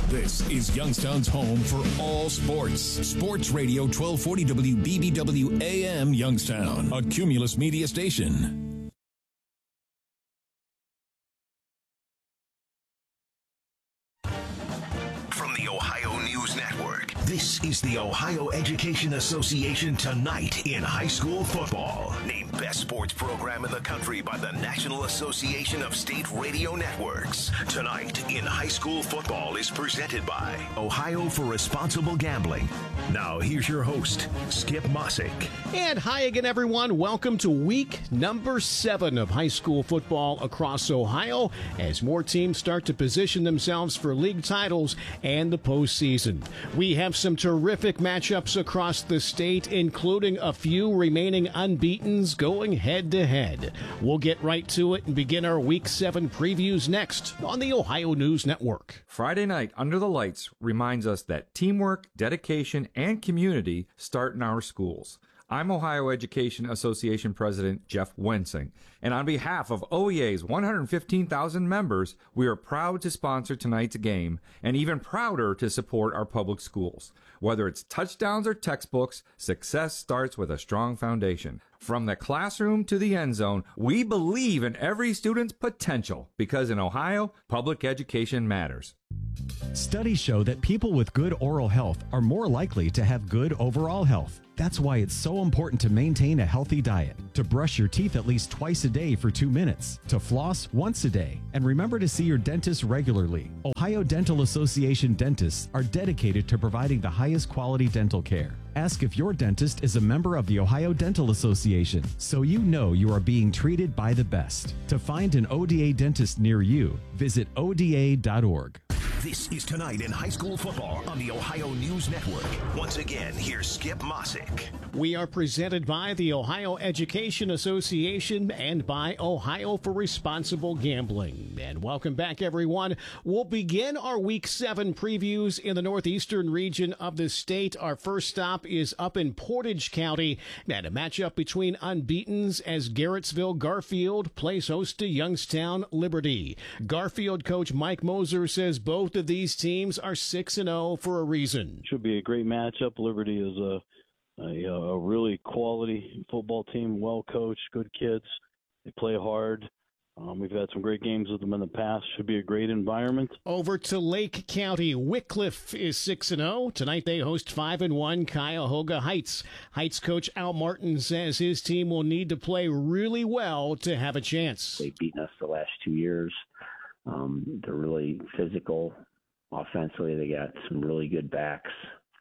This is Youngstown's home for all sports. Sports Radio 1240 WBBW AM Youngstown, a Cumulus Media station. From the Ohio News Network, this is the Ohio Education Association Tonight in High School Football. Named Best Sports Program in the Country by the National Association of State Radio Networks. Tonight in High School Football is presented by Ohio for Responsible Gambling. Now here's your host, Skip Mossick. And hi again, everyone. Welcome to week number 7 of high school football across Ohio as more teams start to position themselves for league titles and the postseason. We have some terrific matchups across the state, including a few remaining unbeatens going head-to-head. We'll get right to it and begin our Week 7 previews next on the Ohio News Network. Friday night Under the Lights reminds us that teamwork, dedication, and community start in our schools. I'm Ohio Education Association President Jeff Wensing, and on behalf of OEA's 115,000 members, we are proud to sponsor tonight's game and even prouder to support our public schools. Whether it's touchdowns or textbooks, success starts with a strong foundation. From the classroom to the end zone, we believe in every student's potential because in Ohio, public education matters. Studies show that people with good oral health are more likely to have good overall health. That's why it's so important to maintain a healthy diet, to brush your teeth at least twice a day for 2 minutes, to floss once a day, and remember to see your dentist regularly. Ohio Dental Association dentists are dedicated to providing the highest quality dental care. Ask if your dentist is a member of the Ohio Dental Association so you know you are being treated by the best. To find an ODA dentist near you, visit ODA.org. This is Tonight in High School Football on the Ohio News Network. Once again, here's Skip Mossick. We are presented by the Ohio Education Association and by Ohio for Responsible Gambling. And welcome back, everyone. We'll begin our Week 7 previews in the northeastern region of the state. Our first stop is up in Portage County, and a matchup between unbeatens as Garrettsville Garfield plays host to Youngstown Liberty. Garfield coach Mike Moser says both of these teams are 6-0 for a reason. Should be a great matchup. Liberty is a really quality football team, well coached, good kids. They play hard. We've had some great games with them in the past. Should be a great environment. Over to Lake County, Wickliffe is 6-0. Tonight they host 5-1 Cuyahoga Heights. Heights coach Al Martin says his team will need to play really well to have a chance. They've beaten us the last 2 years. They're really physical offensively. They got some really good backs,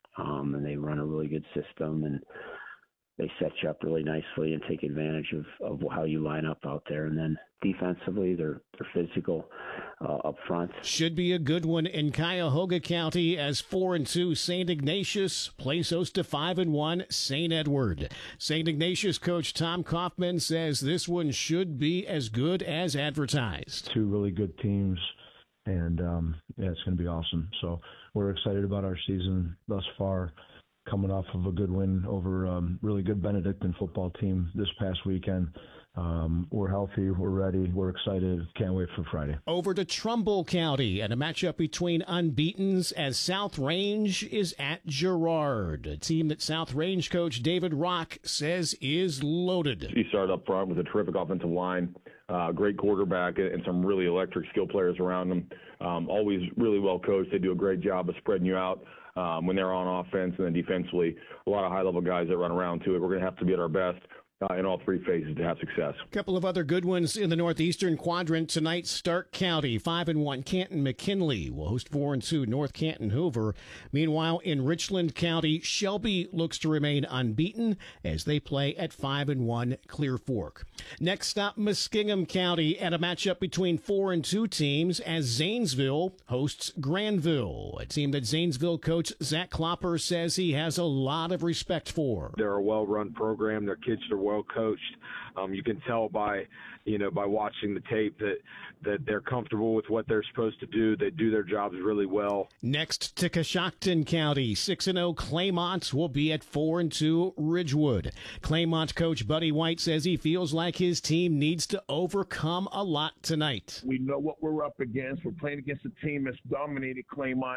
and they run a really good system, and they set you up really nicely and take advantage of how you line up out there. And then defensively, they're physical up front. Should be a good one in Cuyahoga County as 4-2 St. Ignatius plays host to 5-1 St. Edward. St. Ignatius coach Tom Kaufman says this one should be as good as advertised. Two really good teams, and it's going to be awesome. So we're excited about our season thus far, coming off of a good win over a really good Benedictine football team this past weekend. We're healthy, we're ready, we're excited, can't wait for Friday. Over to Trumbull County and a matchup between unbeatens as South Range is at Girard, a team that South Range coach David Rock says is loaded. He started up front with a terrific offensive line, great quarterback, and some really electric skill players around them. Always really well coached. They do a great job of spreading you out when they're on offense, and then defensively, a lot of high-level guys that run around to it. We're going to have to be at our best in all three phases to have success. A couple of other good ones in the northeastern quadrant tonight. Stark County 5-1 Canton McKinley will host 4-2 North Canton Hoover. Meanwhile, in Richland County, Shelby looks to remain unbeaten as they play at 5-1 Clear Fork. Next stop, Muskingum County, and a matchup between 4-2 teams as Zanesville hosts Granville, a team that Zanesville coach Zach Klopper says he has a lot of respect for. They're a well-run program. Their kids are well coached. You can tell by watching the tape that they're comfortable with what they're supposed to do. They do their jobs really well. Next to Coshocton County, 6-0 Claymont will be at 4-2 Ridgewood. Claymont coach Buddy White says he feels like his team needs to overcome a lot tonight. We know what we're up against. We're playing against a team that's dominated Claymont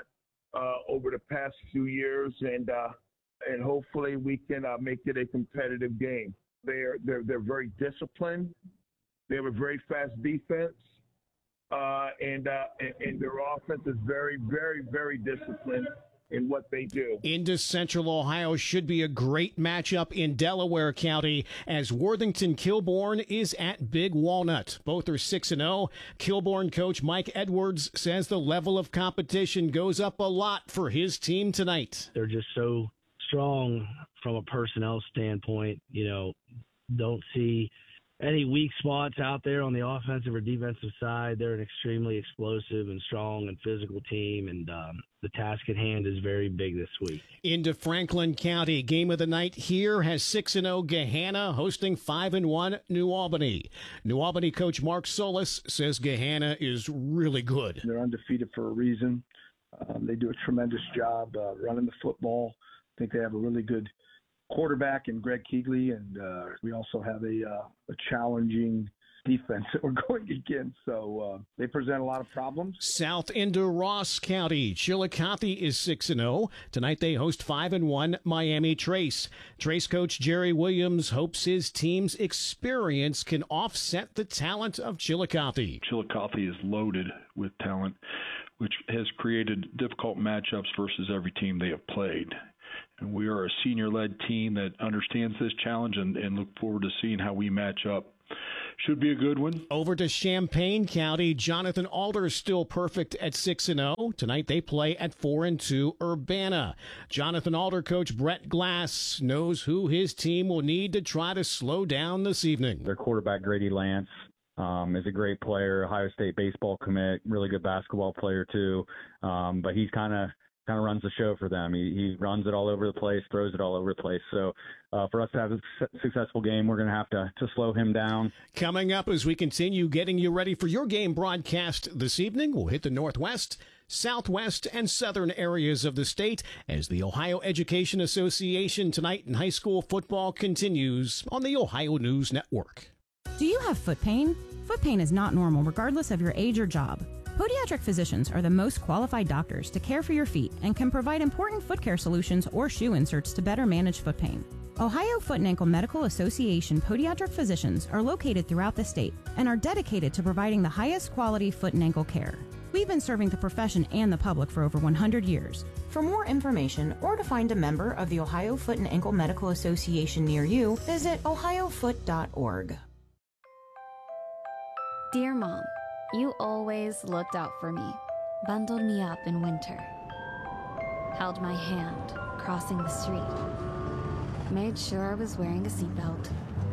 over the past few years, and hopefully we can make it a competitive game. They're very disciplined. They have a very fast defense, and their offense is very, very, very disciplined in what they do. Into Central Ohio should be a great matchup in Delaware County as Worthington Kilbourne is at Big Walnut. Both are 6-0. Kilbourne coach Mike Edwards says the level of competition goes up a lot for his team tonight. They're just so strong from a personnel standpoint. Don't see any weak spots out there on the offensive or defensive side. They're an extremely explosive and strong and physical team, and the task at hand is very big this week. Into Franklin County, game of the night here has 6-0 Gahanna hosting 5-1 New Albany. New Albany coach Mark Solis says Gahanna is really good. They're undefeated for a reason. They do a tremendous job running the football. I think they have a really good quarterback in Greg Keegley, and we also have a challenging defense that we're going against. So they present a lot of problems. South into Ross County, Chillicothe is 6-0. Tonight they host 5-1 Miami Trace. Trace coach Jerry Williams hopes his team's experience can offset the talent of Chillicothe. Chillicothe is loaded with talent, which has created difficult matchups versus every team they have played. And we are a senior-led team that understands this challenge and look forward to seeing how we match up. Should be a good one. Over to Champaign County, Jonathan Alder is still perfect at 6-0. Tonight they play at 4-2 Urbana. Jonathan Alder coach Brett Glass knows who his team will need to try to slow down this evening. Their quarterback, Grady Lance, is a great player, Ohio State baseball commit, really good basketball player too. But he's kind of runs the show for them. He runs it all over the place, throws it all over the place. So for us to have a successful game, we're going to have to slow him down. Coming up as we continue getting you ready for your game broadcast this evening, we'll hit the Northwest, Southwest, and Southern areas of the state as the Ohio Education Association tonight in high school football continues on the Ohio News Network. Do you have foot pain? Foot pain is not normal regardless of your age or job. Podiatric physicians are the most qualified doctors to care for your feet and can provide important foot care solutions or shoe inserts to better manage foot pain. Ohio Foot and Ankle Medical Association podiatric physicians are located throughout the state and are dedicated to providing the highest quality foot and ankle care. We've been serving the profession and the public for over 100 years. For more information or to find a member of the Ohio Foot and Ankle Medical Association near you, visit ohiofoot.org. Dear Mom, you always looked out for me, bundled me up in winter, held my hand crossing the street, made sure I was wearing a seatbelt,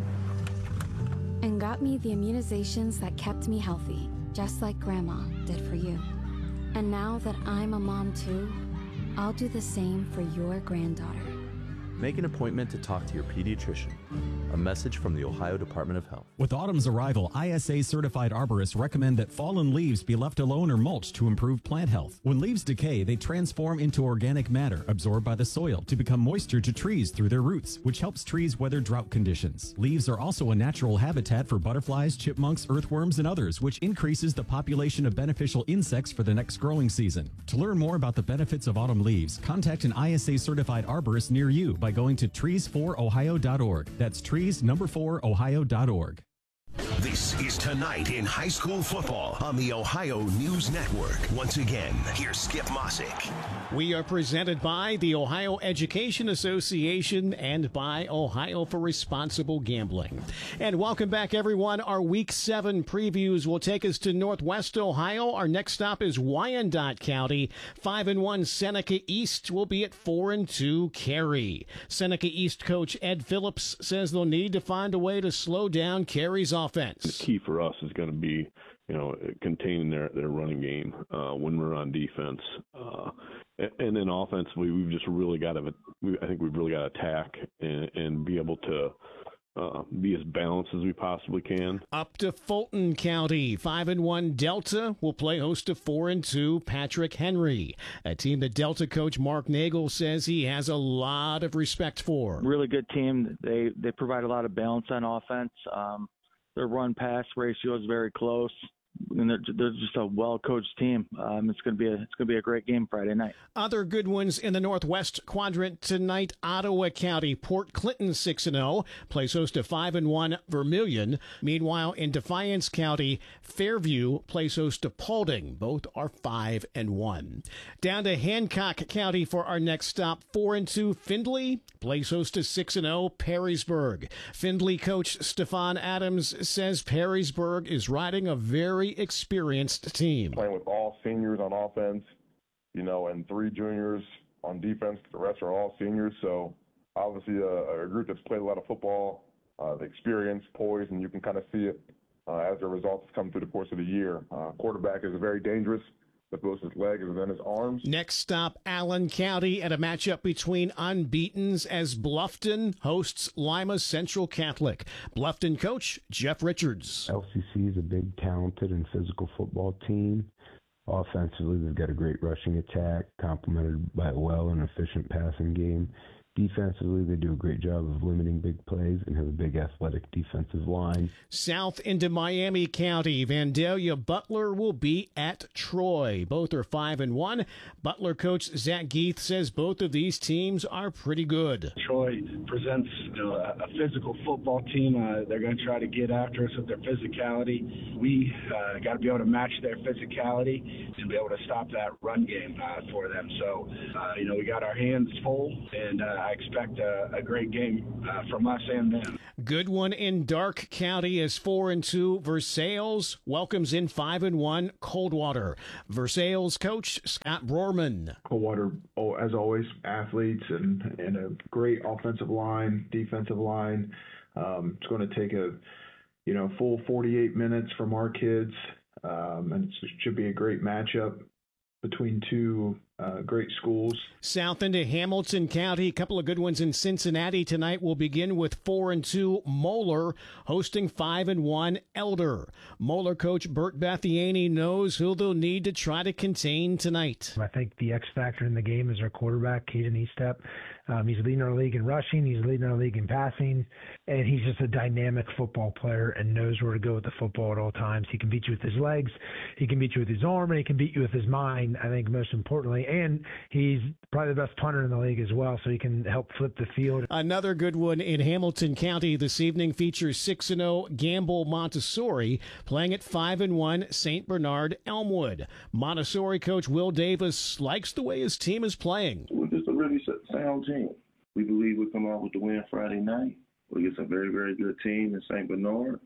and got me the immunizations that kept me healthy, just like Grandma did for you. And now that I'm a mom too, I'll do the same for your granddaughter. Make an appointment to talk to your pediatrician. A message from the Ohio Department of Health. With autumn's arrival, ISA-certified arborists recommend that fallen leaves be left alone or mulched to improve plant health. When leaves decay, they transform into organic matter absorbed by the soil to become moisture to trees through their roots, which helps trees weather drought conditions. Leaves are also a natural habitat for butterflies, chipmunks, earthworms, and others, which increases the population of beneficial insects for the next growing season. To learn more about the benefits of autumn leaves, contact an ISA-certified arborist near you by going to trees4ohio.org. That's trees4ohio.org. This is Tonight in High School Football on the Ohio News Network. Once again, here's Skip Mossick. We are presented by the Ohio Education Association and by Ohio for Responsible Gambling. And welcome back, everyone. Our Week 7 previews will take us to Northwest Ohio. Our next stop is Wyandotte County. 5-1 Seneca East will be at 4-2 Cary. Seneca East coach Ed Phillips says they'll need to find a way to slow down Cary's offense. The key for us is going to be, containing their running game when we're on defense. And then offensively, we've just really got to, I think we've really got to attack and be able to be as balanced as we possibly can. Up to Fulton County, 5-1 Delta will play host to 4-2 Patrick Henry, a team that Delta coach Mark Nagel says he has a lot of respect for. Really good team. They provide a lot of balance on offense. Their run-pass ratio is very close. and they're just a well-coached team. It's going to be a great game Friday night. Other good ones in the Northwest Quadrant tonight. Ottawa County, Port Clinton 6-0, plays host to 5-1 Vermilion. Meanwhile, in Defiance County, Fairview plays host to Paulding. Both are 5-1. Down to Hancock County for our next stop. 4-2 Findlay plays host to 6-0 Perrysburg. Findlay coach Stefan Adams says Perrysburg is riding a very experienced team. Playing with all seniors on offense, and 3 juniors on defense. The rest are all seniors. So obviously a group that's played a lot of football, the experience, poise, and you can kind of see it as the results come through the course of the year. Quarterback is very dangerous with both his legs and then his arms. Next stop, Allen County, at a matchup between unbeatens as Bluffton hosts Lima Central Catholic. Bluffton coach Jeff Richards. LCC is a big, talented, and physical football team. Offensively, they've got a great rushing attack, complemented by a well and efficient passing game. Defensively, they do a great job of limiting big plays and have a big athletic defensive line. South into Miami County, Vandalia Butler will be at Troy. Both are 5-1. Butler coach Zach Geith says both of these teams are pretty good. Troy presents a physical football team. They're going to try to get after us with their physicality. We got to be able to match their physicality and be able to stop that run game for them. So, we got our hands full, and I expect a great game from us and them. Good one in Darke County is 4-2. Versailles welcomes in 5-1 Coldwater. Versailles coach Scott Brorman. Coldwater, as always, athletes and a great offensive line, defensive line. It's going to take a full 48 minutes from our kids, and it should be a great matchup between two great schools. South into Hamilton County, a couple of good ones in Cincinnati tonight. We'll begin with 4-2 Moeller hosting 5-1 Elder. Moeller coach Bert Bathiani knows who they'll need to try to contain tonight. I think the X factor in the game is our quarterback, Caden Eastep. He's leading our league in rushing. He's leading our league in passing. And he's just a dynamic football player and knows where to go with the football at all times. He can beat you with his legs. He can beat you with his arm. And he can beat you with his mind, I think, most importantly. And he's probably the best punter in the league as well, so he can help flip the field. Another good one in Hamilton County this evening features 6-0 Gamble Montessori playing at 5-1 St. Bernard Elmwood. Montessori coach Will Davis likes the way his team is playing. We're just a really sound team. We believe we'll come out with the win Friday night. We'll get some very, very good team in St. Bernard.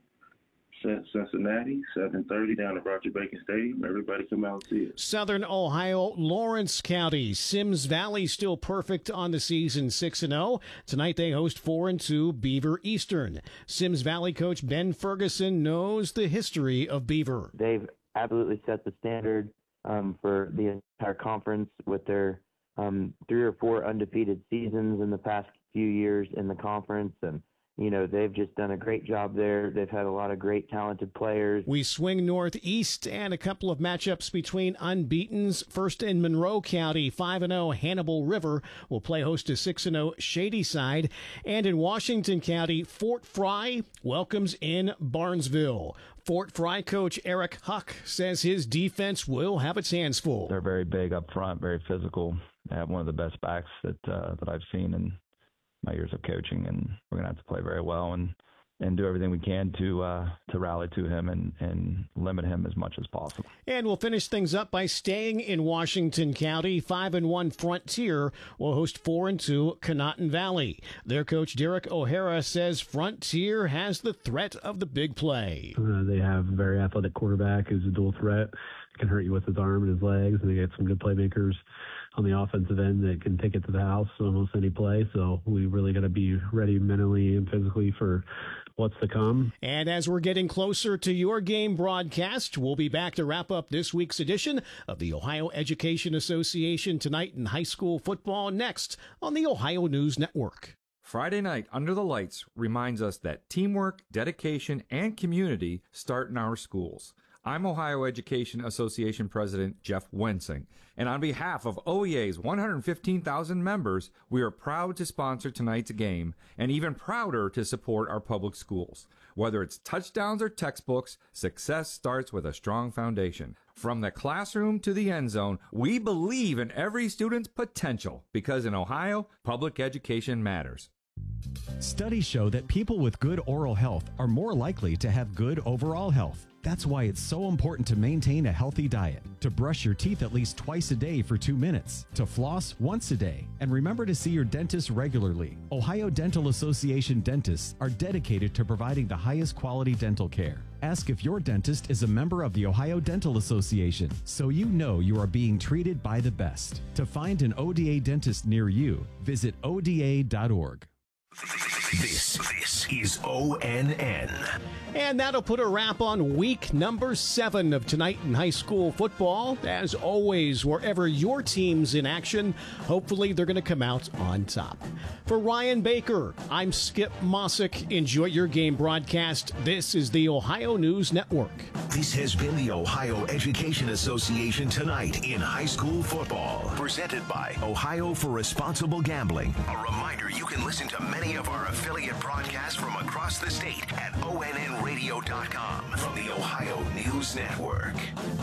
Cincinnati, 7:30 down at Roger Bacon Stadium. Everybody come out and see it. Southern Ohio, Lawrence County. Sims Valley still perfect on the season, 6-0. Tonight they host 4-2 Beaver Eastern. Sims Valley coach Ben Ferguson knows the history of Beaver. They've absolutely set the standard for the entire conference with their 3 or 4 undefeated seasons in the past few years in the conference, and they've just done a great job there. They've had a lot of great talented players. We swing northeast and a couple of matchups between unbeatens. First in Monroe County, 5-0 Hannibal River will play host to 6-0 Shadyside. And in Washington County, Fort Fry welcomes in Barnesville. Fort Fry coach Eric Huck says his defense will have its hands full. They're very big up front, very physical. They have one of the best backs that I've seen in my years of coaching, and we're going to have to play very well and do everything we can to rally to him and limit him as much as possible. And we'll finish things up by staying in Washington County. 5-1 Frontier will host 4-2 Conotton Valley. Their coach Derek O'Hara says Frontier has the threat of the big play. They have a very athletic quarterback who's a dual threat, can hurt you with his arm and his legs, and they get some good playmakers on the offensive end that can take it to the house almost any play. So we really got to be ready mentally and physically for what's to come. And as we're getting closer to your game broadcast, we'll be back to wrap up this week's edition of the Ohio Education Association Tonight in High School Football next on the Ohio News Network. Friday night Under the Lights reminds us that teamwork, dedication, and community start in our schools. I'm Ohio Education Association President Jeff Wensing, and on behalf of OEA's 115,000 members, we are proud to sponsor tonight's game and even prouder to support our public schools. Whether it's touchdowns or textbooks, success starts with a strong foundation. From the classroom to the end zone, we believe in every student's potential because in Ohio, public education matters. Studies show that people with good oral health are more likely to have good overall health. That's why it's so important to maintain a healthy diet, to brush your teeth at least twice a day for 2 minutes, to floss once a day, and remember to see your dentist regularly. Ohio Dental Association dentists are dedicated to providing the highest quality dental care. Ask if your dentist is a member of the Ohio Dental Association so you know you are being treated by the best. To find an ODA dentist near you, visit ODA.org. This is ONN. And that'll put a wrap on week number 7 of Tonight in High School Football. As always, wherever your team's in action, hopefully they're going to come out on top. For Ryan Baker, I'm Skip Mossick. Enjoy your game broadcast. This is the Ohio News Network. This has been the Ohio Education Association Tonight in High School Football. Presented by Ohio for Responsible Gambling. A reminder, you can listen to many of our affiliate broadcasts from across the state at ONNradio.com from the Ohio News Network.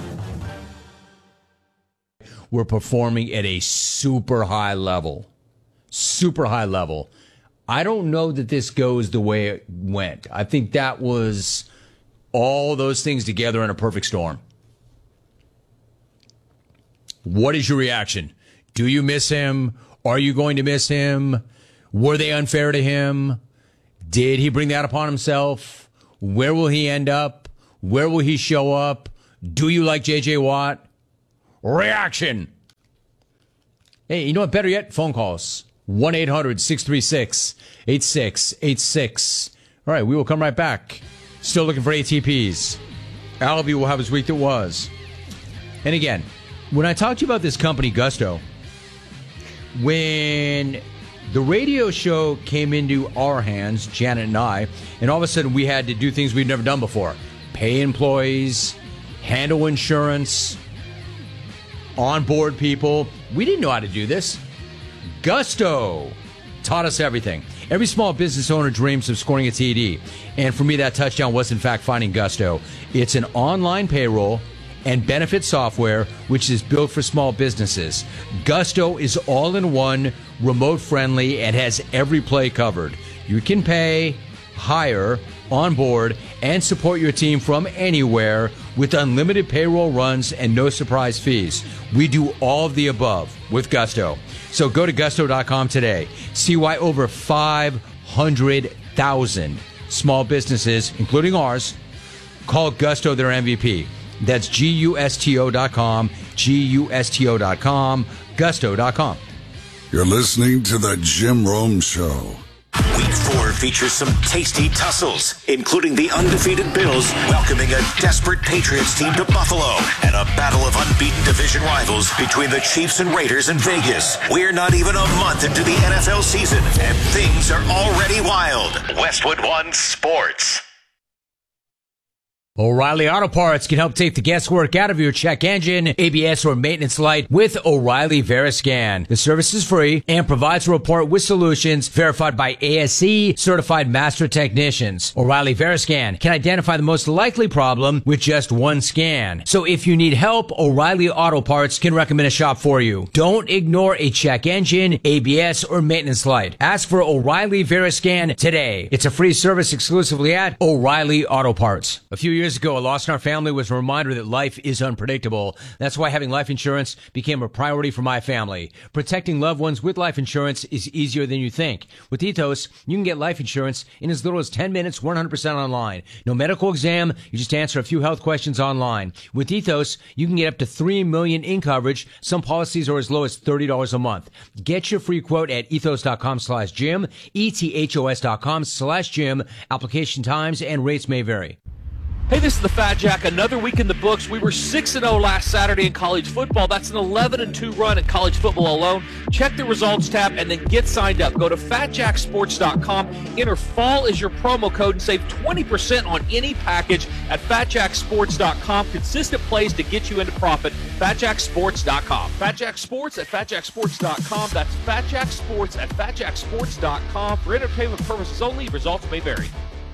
We're performing at a super high level. Super high level. I don't know that this goes the way it went. I think that was all those things together in a perfect storm. What is your reaction? Do you miss him? Are you going to miss him? Were they unfair to him? Did he bring that upon himself? Where will he end up? Where will he show up? Do you like J.J. Watt? Reaction. Hey, you know what? Better yet, phone calls. 1-800-636-8686. All right, we will come right back. Still looking for ATPs. Albie will have his week that was. And again, when I talked to you about this company, Gusto, when the radio show came into our hands, Janet and I, and all of a sudden we had to do things we'd never done before. Pay employees, handle insurance, onboard people. We didn't know how to do this. Gusto taught us everything. Every small business owner dreams of scoring a TD. And for me, that touchdown was, in fact, finding Gusto. It's an online payroll and benefit software which is built for small businesses. Gusto is all-in-one, remote-friendly, and has every play covered. You can pay, hire, onboard, and support your team from anywhere with unlimited payroll runs and no surprise fees. We do all of the above with Gusto. So go to gusto.com today. See why over 500,000 small businesses, including ours, call Gusto their MVP. That's GUSTO.com, GUSTO.com, Gusto.com. You're listening to The Jim Rome Show. Week 4 features some tasty tussles, including the undefeated Bills welcoming a desperate Patriots team to Buffalo and a battle of unbeaten division rivals between the Chiefs and Raiders in Vegas. We're not even a month into the NFL season, and things are already wild. Westwood One Sports. O'Reilly Auto Parts can help take the guesswork out of your check engine, ABS, or maintenance light with O'Reilly Veriscan. The service is free and provides a report with solutions verified by ASE certified master technicians. O'Reilly Veriscan can identify the most likely problem with just one scan. So if you need help, O'Reilly Auto Parts can recommend a shop for you. Don't ignore a check engine, ABS, or maintenance light. Ask for O'Reilly Veriscan today. It's a free service exclusively at O'Reilly Auto Parts. A few years ago, a loss in our family was a reminder that life is unpredictable. That's why having life insurance became a priority for my family. Protecting loved ones with life insurance is easier than you think. With Ethos, you can get life insurance in as little as 10 minutes, 100% online. No medical exam, you just answer a few health questions online. With Ethos, you can get up to $3 million in coverage. Some policies are as low as $30 a month. Get your free quote at ethos.com/Jim, ETHOS.com/Jim. Application times and rates may vary. Hey, this is the Fat Jack. Another week in the books. We were 6-0 last Saturday in college football. That's an 11-2 run in college football alone. Check the results tab and then get signed up. Go to fatjacksports.com. Enter fall as your promo code and save 20% on any package at fatjacksports.com. Consistent plays to get you into profit. fatjacksports.com. fatjacksports at fatjacksports.com. That's fatjacksports at fatjacksports.com. For entertainment purposes only, results may vary.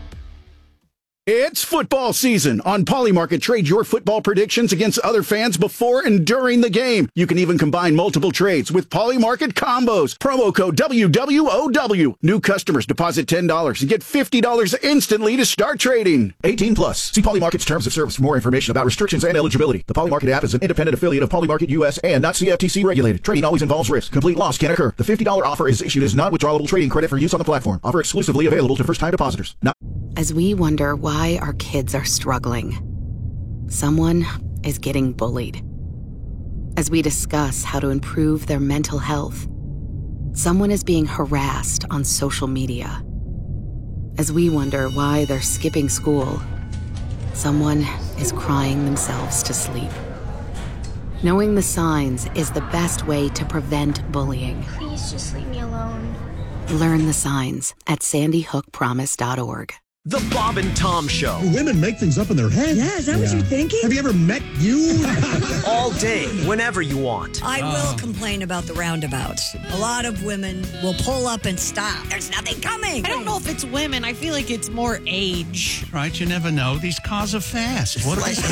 It's football season. On Polymarket, trade your football predictions against other fans before and during the game. You can even combine multiple trades with Polymarket combos. Promo code WWOW. New customers deposit $10 and get $50 instantly to start trading. 18 plus. See Polymarket's terms of service for more information about restrictions and eligibility. The Polymarket app is an independent affiliate of Polymarket US and not CFTC regulated. Trading always involves risk. Complete loss can occur. The $50 offer is issued as non-withdrawable trading credit for use on the platform. Offer exclusively available to first-time depositors. As we wonder why our kids are struggling, someone is getting bullied. As we discuss how to improve their mental health, someone is being harassed on social media. As we wonder why they're skipping school, someone is crying themselves to sleep. Knowing the signs is the best way to prevent bullying. Please just leave me alone. Learn the signs at sandyhookpromise.org. The Bob and Tom Show. Women make things up in their head. Yeah, is that what you're thinking? Have you ever met you? All day, whenever you want. I will complain about the roundabouts. A lot of women will pull up and stop. There's nothing coming. I don't know if it's women. I feel like it's more age. Right, you never know. These cars are fast. What They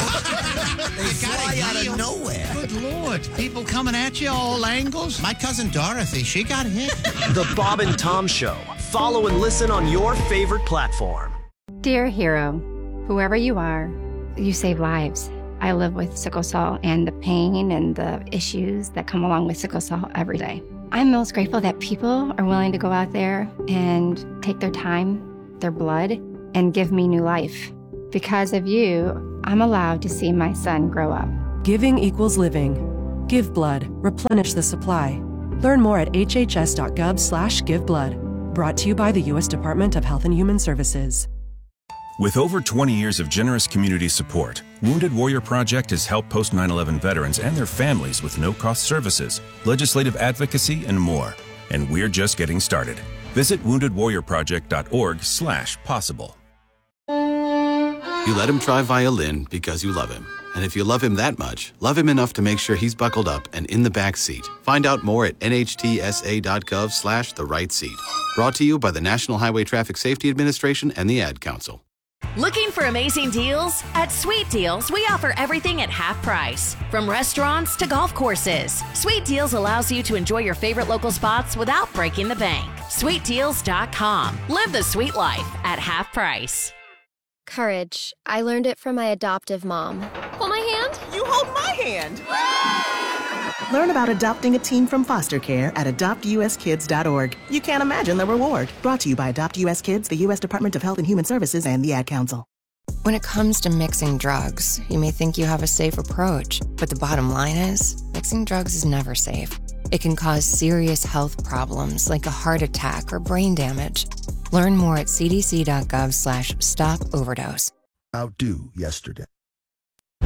fly out of nowhere. Good Lord. People coming at you all angles. My cousin Dorothy, she got hit. The Bob and Tom Show. Follow and listen on your favorite platform. Dear hero, whoever you are, you save lives. I live with sickle cell and the pain and the issues that come along with sickle cell every day. I'm most grateful that people are willing to go out there and take their time, their blood, and give me new life. Because of you, I'm allowed to see my son grow up. Giving equals living. Give blood. Replenish the supply. Learn more at hhs.gov/giveblood. Brought to you by the U.S. Department of Health and Human Services. With over 20 years of generous community support, Wounded Warrior Project has helped post 9/11 veterans and their families with no-cost services, legislative advocacy, and more. And we're just getting started. Visit woundedwarriorproject.org/possible. You let him try violin because you love him. And if you love him that much, love him enough to make sure he's buckled up and in the back seat. Find out more at nhtsa.gov/the-right-seat. Brought to you by the National Highway Traffic Safety Administration and the Ad Council. Looking for amazing deals? At Sweet Deals, we offer everything at half price. From restaurants to golf courses. Sweet Deals allows you to enjoy your favorite local spots without breaking the bank. SweetDeals.com. Live the sweet life at half price. Courage. I learned it from my adoptive mom. Hold my hand. You hold my hand. Learn about adopting a teen from foster care at adoptuskids.org. You can't imagine the reward. Brought to you by Adopt US Kids, the U.S. Department of Health and Human Services, and the Ad Council. When it comes to mixing drugs, you may think you have a safe approach, but the bottom line is, mixing drugs is never safe. It can cause serious health problems like a heart attack or brain damage. Learn more at cdc.gov/stop overdose. Outdo yesterday.